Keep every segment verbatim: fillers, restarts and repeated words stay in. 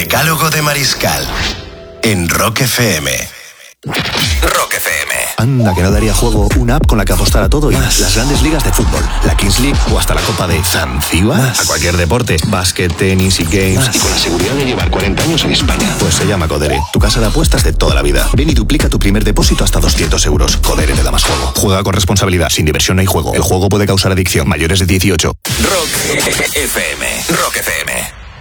Decálogo de Mariscal en Rock F M. Rock F M. Anda, que no daría juego una app con la que apostar a todo y más. Las grandes ligas de fútbol, la Kings League o hasta la Copa de Zanzíbar. A cualquier deporte, básquet, tenis y games. Más. Y con la seguridad de llevar cuarenta años en España. Pues se llama Codere, tu casa de apuestas de toda la vida. Ven y duplica tu primer depósito hasta doscientos euros. Codere te da más juego. Juega con responsabilidad, sin diversión no hay juego. El juego puede causar adicción. Mayores de dieciocho. Rock F M. Rock F M.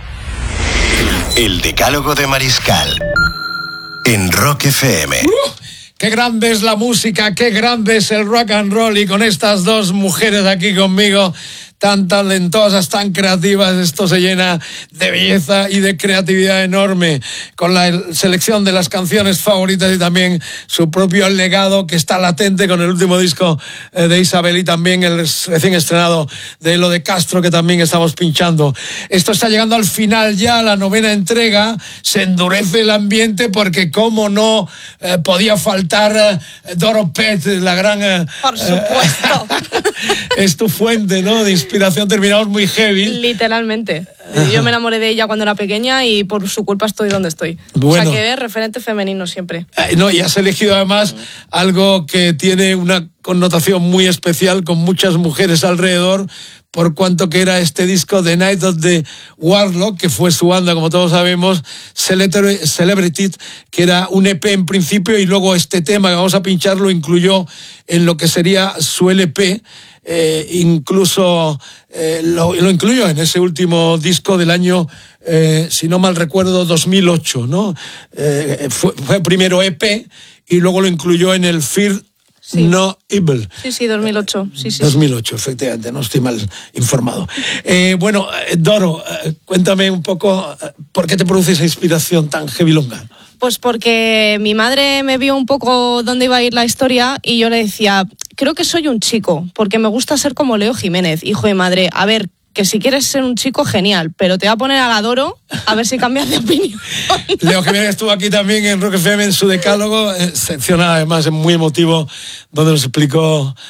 El Decálogo de Mariscal en Rock F M. Uh, ¡Qué grande es la música! ¡Qué grande es el rock and roll! Y con estas dos mujeres aquí conmigo, tan talentosas, tan creativas, esto se llena de belleza y de creatividad enorme, con la selección de las canciones favoritas y también su propio legado que está latente con el último disco de Isabel y también el recién estrenado de Lo de Castro, que también estamos pinchando. Esto está llegando al final ya, la novena entrega. Se endurece el ambiente porque cómo no eh, podía faltar eh, Doro Peat, la gran... Eh, Por supuesto. Eh, es tu fuente, ¿no?, de inspiración. Terminamos muy heavy. Literalmente. Yo me enamoré de ella cuando era pequeña y por su culpa estoy donde estoy. Bueno. O sea que es referente femenino siempre. Eh, no, y has elegido además mm. algo que tiene una connotación muy especial con muchas mujeres alrededor, por cuanto que era este disco The Night of the Warlock, que fue su banda, como todos sabemos, Celebrity, que era un E P en principio, y luego este tema que vamos a pinchar lo incluyó en lo que sería su L P. Eh, incluso eh, lo, lo incluyó en ese último disco del año, eh, si no mal recuerdo, dos mil ocho, ¿no? Eh, fue, fue primero E P y luego lo incluyó en el Fear Sí. No Evil. Sí, sí, dos mil ocho. Sí, sí. dos mil ocho, efectivamente, no estoy mal informado. Eh, bueno, Doro, cuéntame un poco, ¿por qué te produce esa inspiración tan heavylonga? Pues porque mi madre me vio un poco dónde iba a ir la historia y yo le decía, creo que soy un chico, porque me gusta ser como Leo Jiménez, hijo de madre. A ver, que si quieres ser un chico, genial, pero te va a poner a la Doro a ver si cambias de opinión. Leo Jiménez estuvo aquí también en Rock F M en su decálogo, excepcional además, es muy emotivo, donde nos explicó